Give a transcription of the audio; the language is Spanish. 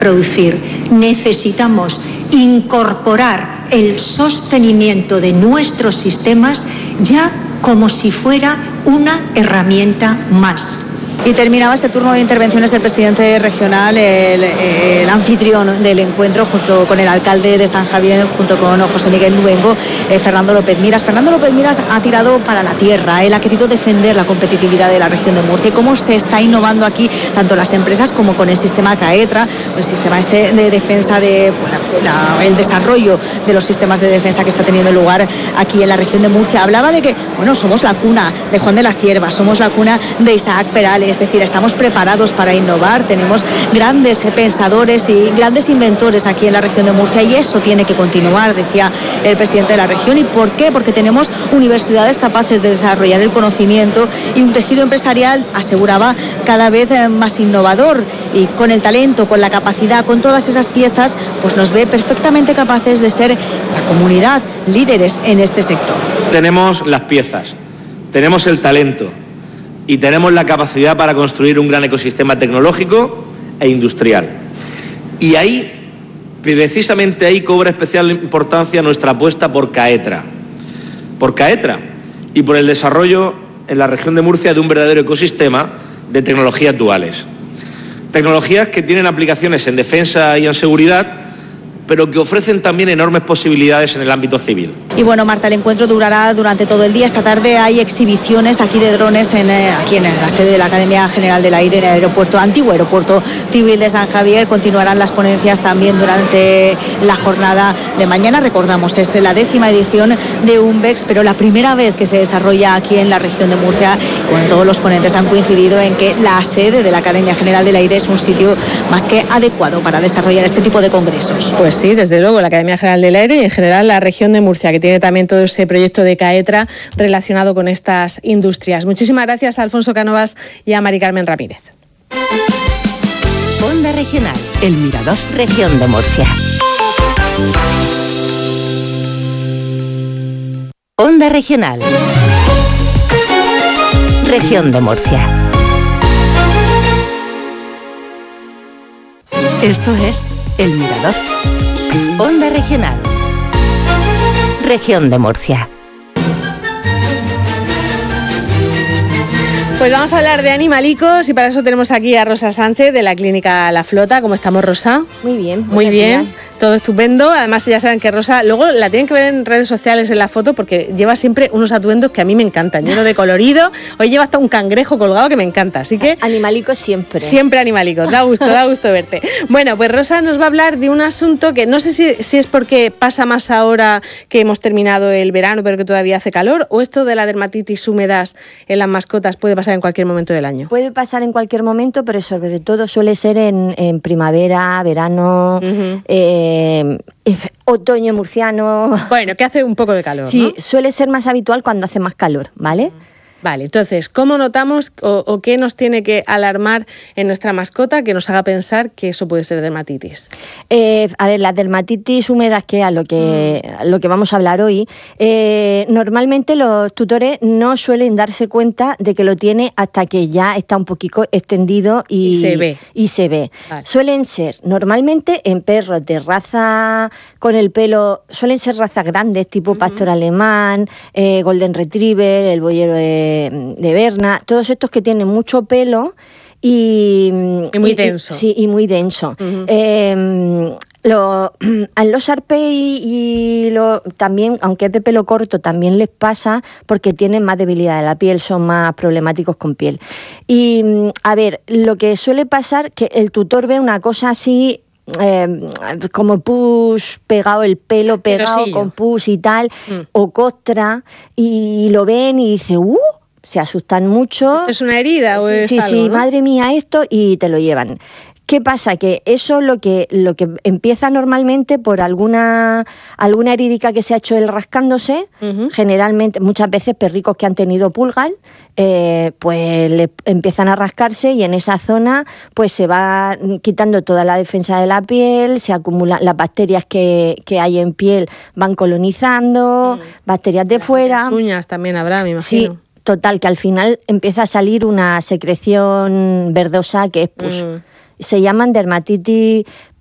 producir. Necesitamos incorporar el sostenimiento de nuestros sistemas ya como si fuera una herramienta más. Y terminaba ese turno de intervenciones el presidente regional, el anfitrión del encuentro, junto con el alcalde de San Javier, junto con José Miguel Luengo, Fernando López Miras. Fernando López Miras ha tirado para la tierra, él ha querido defender la competitividad de la región de Murcia y cómo se está innovando aquí, tanto las empresas como con el sistema CAETRA, el sistema de defensa, el desarrollo de los sistemas de defensa que está teniendo lugar aquí en la región de Murcia. Hablaba de que, somos la cuna de Juan de la Cierva, somos la cuna de Isaac Perales. Es decir, estamos preparados para innovar, tenemos grandes pensadores y grandes inventores aquí en la región de Murcia y eso tiene que continuar, decía el presidente de la región. ¿Y por qué? Porque tenemos universidades capaces de desarrollar el conocimiento y un tejido empresarial, aseguraba, cada vez más innovador, y con el talento, con la capacidad, con todas esas piezas, pues nos ve perfectamente capaces de ser la comunidad líderes en este sector. Tenemos las piezas, tenemos el talento y tenemos la capacidad para construir un gran ecosistema tecnológico e industrial. Y precisamente ahí cobra especial importancia nuestra apuesta por CAETRA. Por CAETRA y por el desarrollo en la región de Murcia de un verdadero ecosistema de tecnologías duales. Tecnologías que tienen aplicaciones en defensa y en seguridad, pero que ofrecen también enormes posibilidades en el ámbito civil. Y Marta, el encuentro durará durante todo el día. Esta tarde hay exhibiciones aquí de drones aquí en la sede de la Academia General del Aire, en el antiguo aeropuerto civil de San Javier. Continuarán las ponencias también durante la jornada de mañana. Recordamos, es la 10ª edición de UNBEX, pero la primera vez que se desarrolla aquí en la región de Murcia. Todos los ponentes han coincidido en que la sede de la Academia General del Aire es un sitio más que adecuado para desarrollar este tipo de congresos. Pues sí, desde luego, la Academia General del Aire y en general la región de Murcia, que tiene también todo ese proyecto de CAETRA relacionado con estas industrias. Muchísimas gracias a Alfonso Cánovas y a Mari Carmen Ramírez. Onda Regional, El Mirador, región de Murcia. Onda Regional, región de Murcia. Esto es El Mirador. Onda Regional, región de Murcia. Pues vamos a hablar de animalicos y para eso tenemos aquí a Rosa Sánchez de la Clínica La Flota. ¿Cómo estamos, Rosa? Muy bien. Muy bien. Todo estupendo. Además, ya saben que Rosa, luego la tienen que ver en redes sociales en la foto porque lleva siempre unos atuendos que a mí me encantan, lleno de colorido. Hoy lleva hasta un cangrejo colgado que me encanta, así que... Animalicos siempre. Siempre animalicos, da gusto verte. Bueno, pues Rosa nos va a hablar de un asunto que no sé si es porque pasa más ahora que hemos terminado el verano pero que todavía hace calor, o esto de la dermatitis húmedas en las mascotas puede pasar en cualquier momento del año. Puede pasar en cualquier momento, pero sobre todo suele ser en primavera, verano... otoño murciano. Bueno, que hace un poco de calor, sí, ¿no? Suele ser más habitual cuando hace más calor, ¿vale? Vale, entonces, ¿cómo notamos o qué nos tiene que alarmar en nuestra mascota que nos haga pensar que eso puede ser dermatitis? A ver, las dermatitis húmedas, que a lo que vamos a hablar hoy, normalmente los tutores no suelen darse cuenta de que lo tiene hasta que ya está un poquito extendido y se ve. Vale. Suelen ser, normalmente en perros de raza con el pelo, suelen ser razas grandes, tipo pastor alemán, golden retriever, el boyero de Berna, todos estos que tienen mucho pelo y muy denso. Sí, y muy denso. Los Shar-Pei también, aunque es de pelo corto, también les pasa porque tienen más debilidad de la piel, son más problemáticos con piel. Y a ver, lo que suele pasar que el tutor ve una cosa así, como pus pegado, el pelo pegado con pus y tal, o costra, y lo ven y dice se asustan mucho. ¿Es una herida o es algo? Sí, ¿no? Madre mía, esto, y te lo llevan. ¿Qué pasa? Que eso lo que empieza normalmente por alguna heridica que se ha hecho él rascándose, generalmente, muchas veces perricos que han tenido pulgas, pues le empiezan a rascarse y en esa zona pues se va quitando toda la defensa de la piel, se acumulan las bacterias que hay en piel, van colonizando, bacterias de fuera. Las uñas también habrá, me imagino. Sí. Total, que al final empieza a salir una secreción verdosa que es pus. se llaman dermatitis